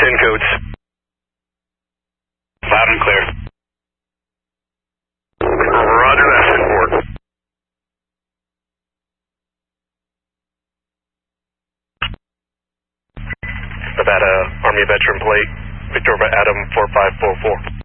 pin codes. Loud and clear. Roger that, 10-4. Nevada Army veteran plate, Victor Adam 4544.